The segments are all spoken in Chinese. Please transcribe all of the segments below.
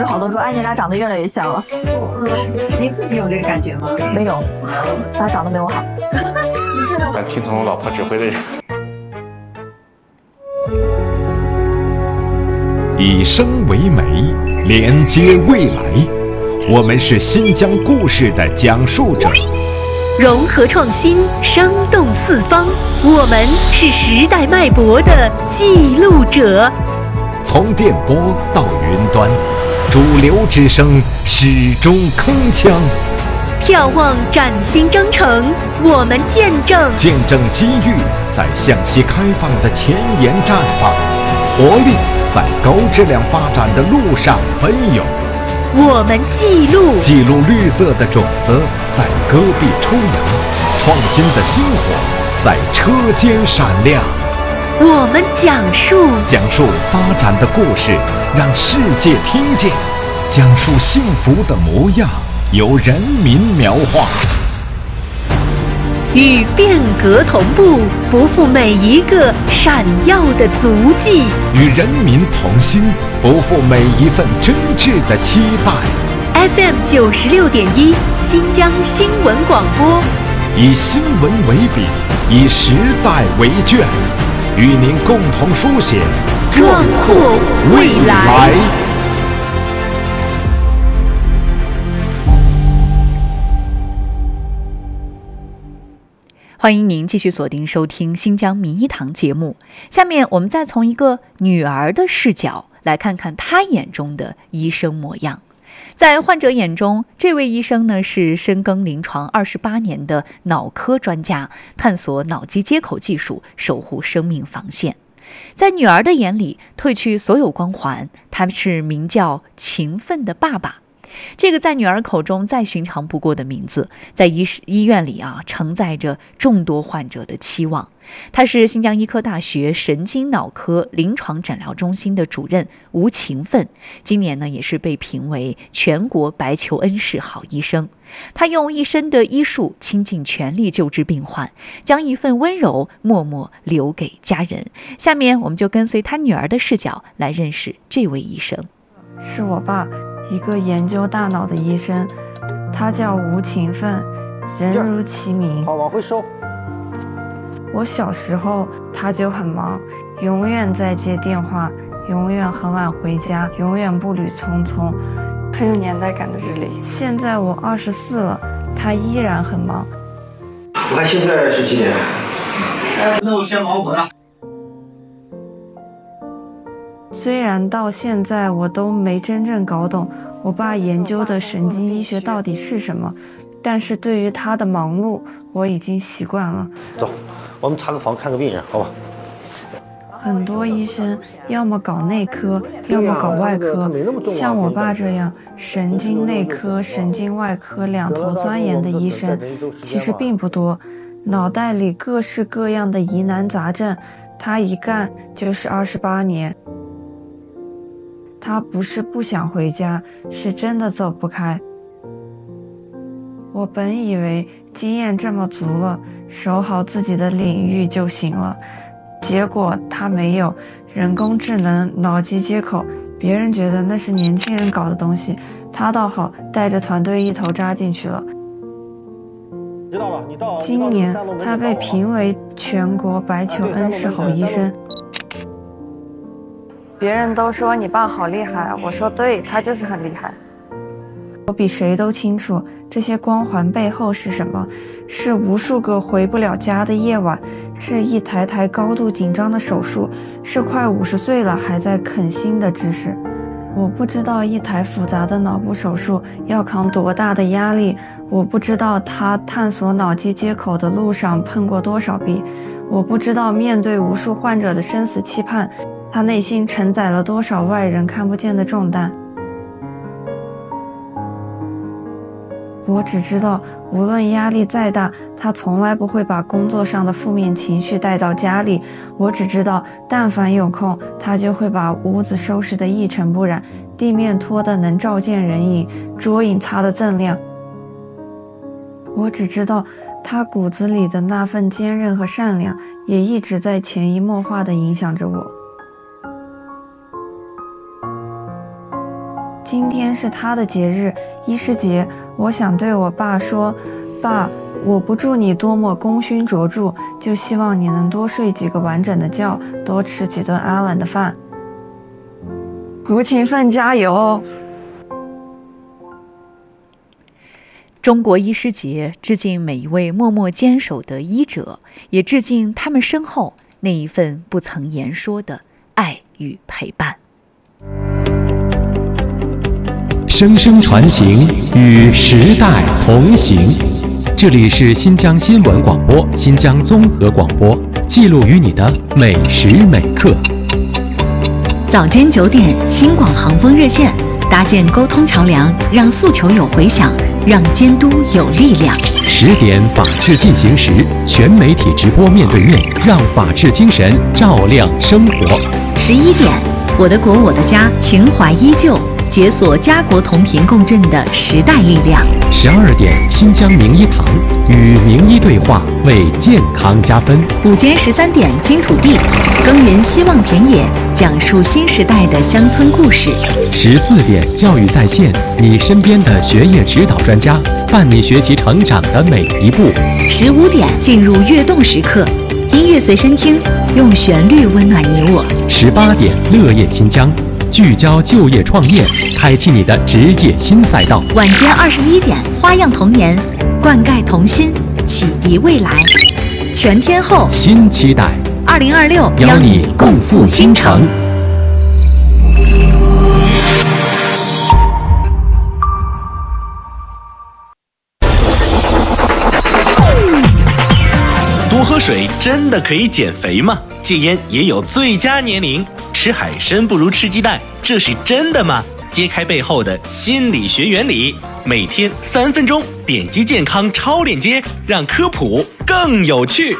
有好多说，哎，你俩长得越来越像了。 你自己有这个感觉吗？ 没有，他长得没我好。 听从我老婆指挥的人。 以声为媒，连接未来。我们是新疆故事的讲述者， 融合创新，生动四方。我们是时代脉搏的记录者。 从电波到云端，主流之声始终铿锵。 眺望崭新征程，我们见证机遇在向西开放的前沿绽放，活力在高质量发展的路上奔涌。 我们记录绿色的种子在戈壁抽芽，创新的星火在车间闪亮。 我们讲述发展的故事，让世界听见；讲述幸福的模样，由人民描画。 与变革同步，不负每一个闪耀的足迹； 与人民同心，不负每一份真挚的期待。 FM 96.1新疆新闻广播， 以新闻为笔，以时代为卷，与您共同书写壮阔未来。 欢迎您继续锁定收听新疆名医堂节目。下面我们再从一个女儿的视角来看看她眼中的医生模样。在患者眼中，这位医生呢是深耕临床28年的脑科专家，探索脑机接口技术，守护生命防线。在女儿的眼里，褪去所有光环，他是名叫勤奋的爸爸。这个在女儿口中再寻常不过的名字，在医院里承载着众多患者的期望。他是新疆医科大学神经脑科临床诊疗中心的主任吴勤奋，今年呢也是被评为全国白求恩市好医生。他用一身的医术倾尽全力救治病患，将一份温柔默默留给家人。下面我们就跟随他女儿的视角来认识这位医生。 是我爸，一个研究大脑的医生，他叫吴勤奋，人如其名。 好，往回收。 我小时候他就很忙，永远在接电话，永远很晚回家，永远步履匆匆，很有年代感的日历。现在我24了，他依然很忙。 我看现在是几点？那我先忙我的。 虽然到现在我都没真正搞懂我爸研究的神经医学到底是什么，但是对于他的忙碌，我已经习惯了。 走，我们查个房看个病人，好吧？ 很多医生要么搞内科，要么搞外科，像我爸这样神经内科、神经外科两头钻研的医生其实并不多，脑袋里各式各样的疑难杂症，他一干就是28年。他不是不想回家，是真的走不开。我本以为经验这么足了，守好自己的领域就行了，结果他没有。人工智能、脑机接口，别人觉得那是年轻人搞的东西，他倒好，带着团队一头扎进去了。今年他被评为全国白求恩市好医生。别人都说你爸好厉害，我说对，他就是很厉害。我比谁都清楚这些光环背后是什么，是无数个回不了家的夜晚，是一台台高度紧张的手术，是快50岁了还在啃新的知识。我不知道一台复杂的脑部手术要扛多大的压力，我不知道他探索脑机接口的路上碰过多少壁，我不知道面对无数患者的生死期盼，他内心承载了多少外人看不见的重担。我只知道，无论压力再大，他从来不会把工作上的负面情绪带到家里。我只知道，但凡有空，他就会把屋子收拾得一尘不染，地面拖得能照见人影，桌影擦得锃亮。我只知道，他骨子里的那份坚韧和善良，也一直在潜移默化地影响着我。 今天是他的节日，医师节，我想对我爸说，爸，我不祝你多么功勋卓著，就希望你能多睡几个完整的觉，多吃几顿安稳的饭。胡勤奋加油！ 中国医师节致敬每一位默默坚守的医者，也致敬他们身后那一份不曾言说的爱与陪伴。 声声传情，与时代同行。这里是新疆新闻广播、新疆综合广播，记录与你的每时每刻。 早间9点，新广航风热线，搭建沟通桥梁，让诉求有回响，让监督有力量。 10点，法治进行时，全媒体直播面对面，让法治精神照亮生活。 11点，我的国我的家，情怀依旧，解锁家国同频共振的时代力量。 12点，新疆名医堂，与名医对话，为健康加分。 午间13点，金土地，耕耘希望田野，讲述新时代的乡村故事。 14点，教育在线，你身边的学业指导专家，伴你学习成长的每一步。 15点，进入跃动时刻，音乐随身听，用旋律温暖你我。 18点，乐业新疆，聚焦就业创业，开启你的职业新赛道。 晚间21点，花样童年，灌溉童心，启迪未来。全天候新期待 ，2026 邀你共赴新城。 多喝水真的可以减肥吗？戒烟也有最佳年龄，吃海参不如吃鸡蛋，这是真的吗？揭开背后的心理学原理，每天3分钟，点击健康超链接，让科普更有趣。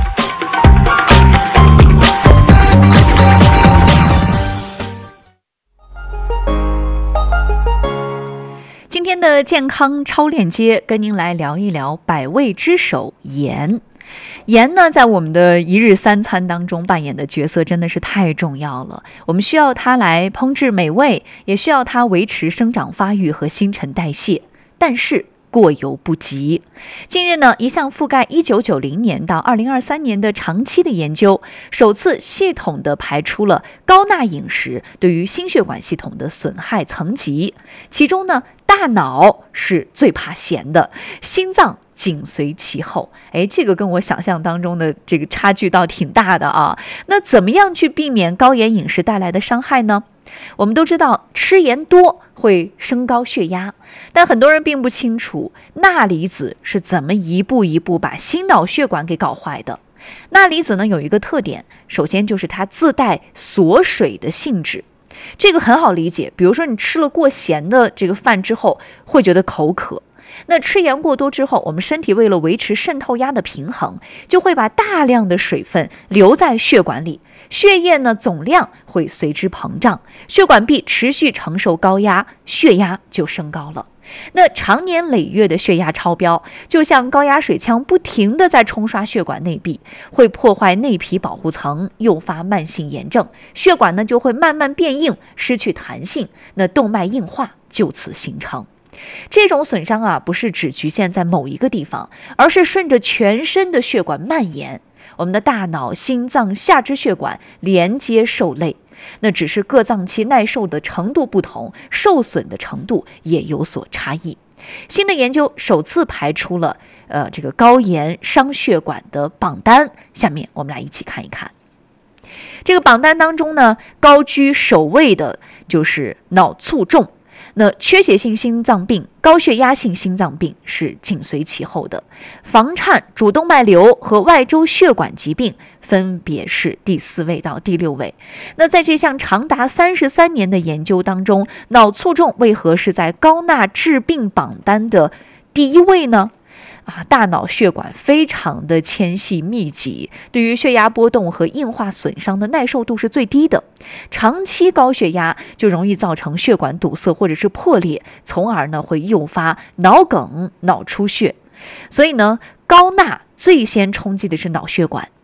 今天的健康超链接跟您来聊一聊百味之首盐。盐呢，在我们的一日3餐当中扮演的角色真的是太重要了。我们需要它来烹制美味，也需要它维持生长发育和新陈代谢。但是过犹不及。近日呢，一项覆盖1990年到2023年的长期的研究，首次系统地排出了高钠饮食对于心血管系统的损害层级。其中呢，大脑是最怕咸的，心脏紧随其后。这个跟我想象当中的这个差距倒挺大的啊。那怎么样去避免高盐饮食带来的伤害呢？我们都知道吃盐多会升高血压，但很多人并不清楚钠离子是怎么一步一步把心脑血管给搞坏的。钠离子呢有一个特点，首先就是它自带锁水的性质。这个很好理解，比如说你吃了过咸的这个饭之后会觉得口渴，那吃盐过多之后，我们身体为了维持渗透压的平衡，就会把大量的水分留在血管里，血液呢总量会随之膨胀，血管壁持续承受高压，血压就升高了。那长年累月的血压超标，就像高压水枪不停地在冲刷血管内壁，会破坏内皮保护层，诱发慢性炎症，血管呢就会慢慢变硬，失去弹性，那动脉硬化就此形成。这种损伤啊，不是只局限在某一个地方，而是顺着全身的血管蔓延。我们的大脑、心脏、下肢血管连接受累，那只是各脏器耐受的程度不同，受损的程度也有所差异。新的研究首次排出了这个高盐伤血管的榜单，下面我们来一起看一看。这个榜单当中呢，高居首位的就是脑卒中。那缺血性心脏病、高血压性心脏病是紧随其后的，房颤、主动脉瘤和外周血管疾病分别是第4位到第6位。那在这项长达33年的研究当中，脑卒中为何是在高钠致病榜单的第1位呢？大脑血管非常的纤细密集，对于血压波动和硬化损伤的耐受度是最低的。长期高血压就容易造成血管堵塞或者是破裂，从而呢会诱发脑梗、脑出血。所以呢，高钠最先冲击的是脑血管。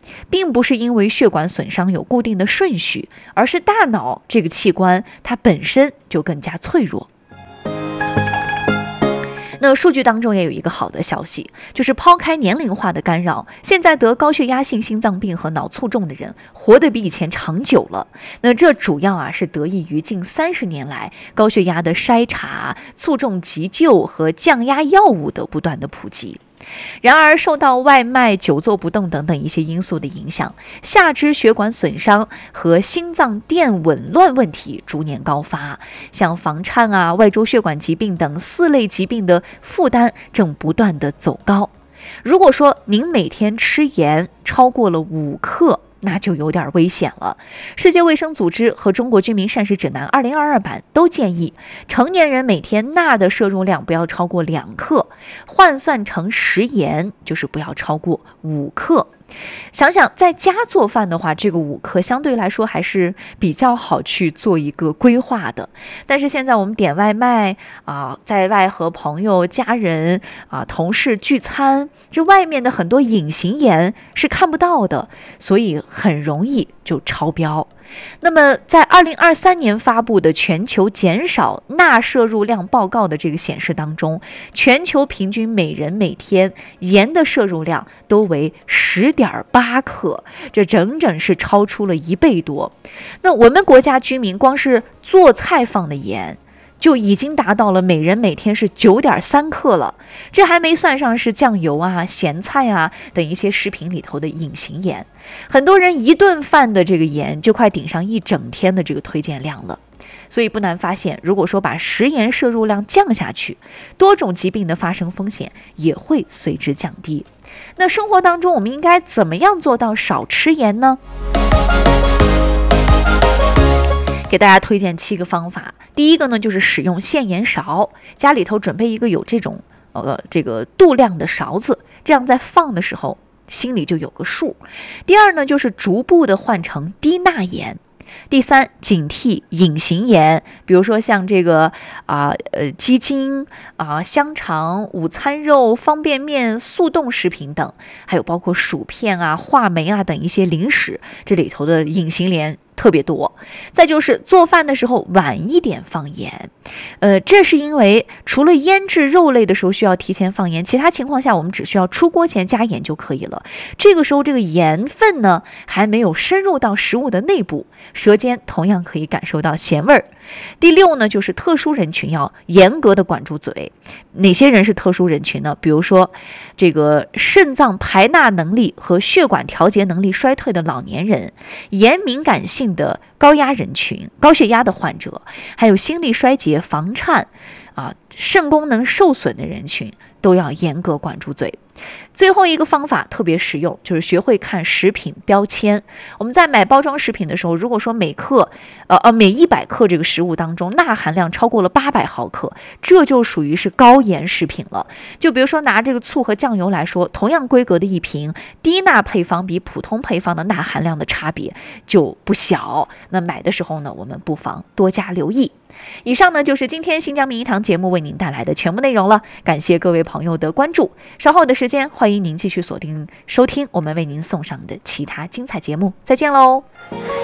并不是因为血管损伤有固定的顺序，而是大脑这个器官它本身就更加脆弱。那数据当中也有一个好的消息，就是抛开年龄化的干扰，现在得高血压性心脏病和脑卒中的人活得比以前长久了。那这主要是得益于近30年来高血压的筛查、卒中急救和降压药物的不断的普及。然而，受到外卖、久坐不动等等一些因素的影响，下肢血管损伤和心脏电紊乱问题逐年高发，像房颤外周血管疾病等4类疾病的负担正不断的走高。如果说您每天吃盐超过了5克，那就有点危险了。世界卫生组织和中国居民膳食指南2022版都建议，成年人每天钠的摄入量不要超过2克，换算成食盐就是不要超过5克。想想在家做饭的话，这个5克相对来说还是比较好去做一个规划的。但是现在我们点外卖在外和朋友、家人同事聚餐，这外面的很多隐形盐是看不到的，所以很容易就超标。那么在2023年发布的全球减少钠摄入量报告的这个显示当中，全球平均每人每天盐的摄入量都为10.8克，这整整是超出了1倍多。那我们国家居民光是做菜放的盐就已经达到了每人每天是9.3克了，这还没算上是酱油咸菜等一些食品里头的隐形盐。很多人一顿饭的这个盐就快顶上一整天的这个推荐量了。所以不难发现，如果说把食盐摄入量降下去，多种疾病的发生风险也会随之降低。那生活当中我们应该怎么样做到少吃盐呢？给大家推荐7个方法。第一个呢，就是使用限盐勺，家里头准备一个有这种这个度量的勺子，这样在放的时候心里就有个数。第二呢，就是逐步的换成低钠盐。第三，警惕隐形盐，比如说像这个鸡精香肠、午餐肉、方便面、速冻食品等，还有包括薯片话梅等一些零食，这里头的隐形盐特别多。再就是做饭的时候晚一点放盐，这是因为除了腌制肉类的时候需要提前放盐，其他情况下我们只需要出锅前加盐就可以了。这个时候这个盐分呢还没有深入到食物的内部，舌尖同样可以感受到咸味儿。第6呢，就是特殊人群要严格的管住嘴。哪些人是特殊人群呢？比如说这个肾脏排钠能力和血管调节能力衰退的老年人，盐敏感性的高压人群、高血压的患者，还有心力衰竭、房颤肾功能受损的人群都要严格管住嘴。最后一个方法特别实用，就是学会看食品标签。我们在买包装食品的时候，如果说每100克这个食物当中钠含量超过了800毫克，这就属于是高盐食品了。就比如说拿这个醋和酱油来说，同样规格的一瓶，低钠配方比普通配方的钠含量的差别就不小。那买的时候呢，我们不妨多加留意。以上呢就是今天新疆名医堂节目为您带来的全部内容了，感谢各位朋友的关注。稍后的时间，欢迎您继续锁定收听我们为您送上的其他精彩节目。再见喽。